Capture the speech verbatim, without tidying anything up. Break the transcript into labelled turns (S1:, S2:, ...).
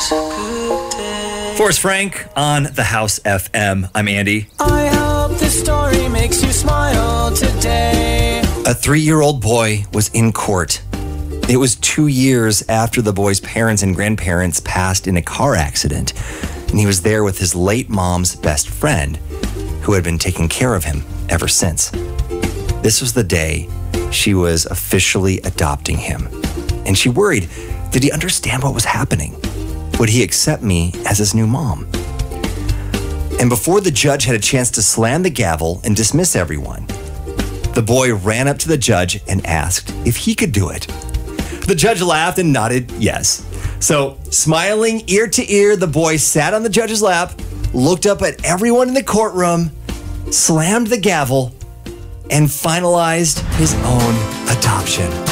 S1: Forrest Frank on the House F M. I'm Andy.
S2: I hope this story makes you smile today.
S1: A three-year-old boy was in court. It was two years after the boy's parents and grandparents passed in a car accident, and he was there with his late mom's best friend, who had been taking care of him ever since. This was the day she was officially adopting him, and she worried, did he understand what was happening? Would he accept me as his new mom? And before the judge had a chance to slam the gavel and dismiss everyone, the boy ran up to the judge and asked if he could do it. The judge laughed and nodded yes. So, smiling ear to ear, the boy sat on the judge's lap, looked up at everyone in the courtroom, slammed the gavel, and finalized his own adoption.